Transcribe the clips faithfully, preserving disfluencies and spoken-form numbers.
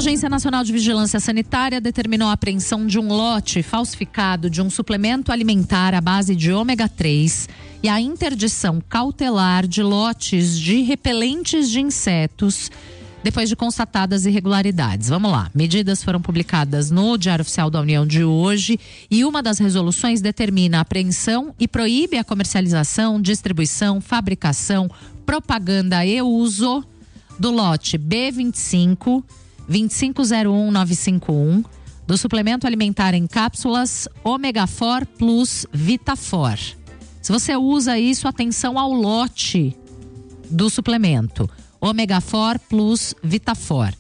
Agência Nacional de Vigilância Sanitária determinou a apreensão de um lote falsificado de um suplemento alimentar à base de ômega três e a interdição cautelar de lotes de repelentes de insetos depois de constatadas irregularidades. Vamos lá. Medidas foram publicadas no Diário Oficial da União de hoje e uma das resoluções determina a apreensão e proíbe a comercialização, distribuição, fabricação, propaganda e uso do lote B vinte e cinco, vinte e cinco zero um nove cinco um, do suplemento alimentar em cápsulas Omegafor Plus Vitafor. Se você usa isso, atenção ao lote do suplemento Omegafor Plus Vitafor.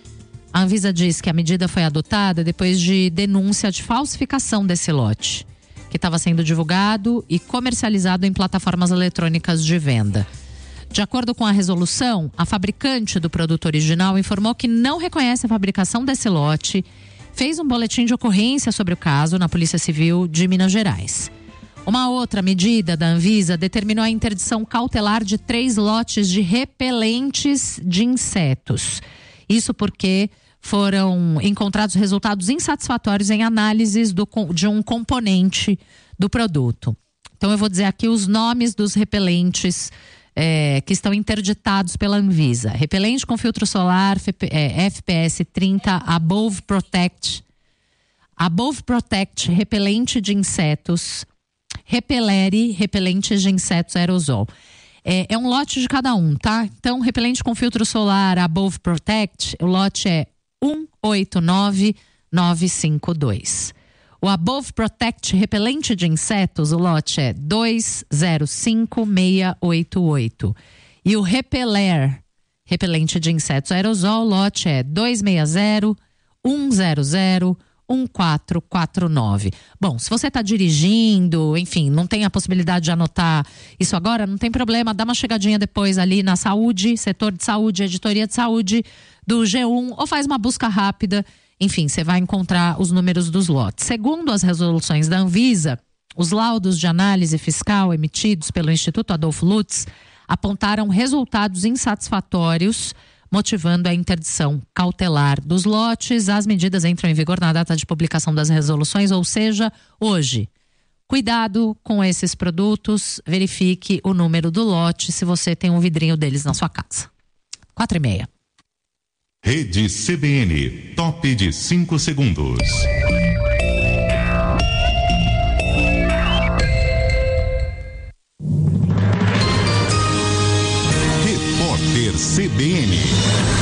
A Anvisa diz que a medida foi adotada depois de denúncia de falsificação desse lote, que estava sendo divulgado e comercializado em plataformas eletrônicas de venda. De acordo com a resolução, a fabricante do produto original informou que não reconhece a fabricação desse lote, fez um boletim de ocorrência sobre o caso na Polícia Civil de Minas Gerais. Uma outra medida da Anvisa determinou a interdição cautelar de três lotes de repelentes de insetos. Isso porque foram encontrados resultados insatisfatórios em análises do, de um componente do produto. Então eu vou dizer aqui os nomes dos repelentes É, que estão interditados pela Anvisa. Repelente com filtro solar é, F P S trinta, Above Protect, Above Protect, repelente de insetos, Repelere, repelentes de insetos aerosol. É, é um lote de cada um, tá? Então, repelente com filtro solar Above Protect, o lote é um oito nove nove cinco dois. O Above Protect repelente de insetos, o lote é dois zero cinco seis oito oito. E o Repeler, repelente de insetos aerosol, o lote é dois seis zero um zero zero um quatro quatro nove. Bom, se você está dirigindo, enfim, não tem a possibilidade de anotar isso agora, não tem problema, dá uma chegadinha depois ali na saúde, setor de saúde, editoria de saúde do G um, ou faz uma busca rápida. Enfim, você vai encontrar os números dos lotes. Segundo as resoluções da Anvisa, os laudos de análise fiscal emitidos pelo Instituto Adolfo Lutz apontaram resultados insatisfatórios, motivando a interdição cautelar dos lotes. As medidas entram em vigor na data de publicação das resoluções, ou seja, hoje. Cuidado com esses produtos, verifique o número do lote se você tem um vidrinho deles na sua casa. Quatro e meia. Rede C B N, top de cinco segundos. Repórter C B N.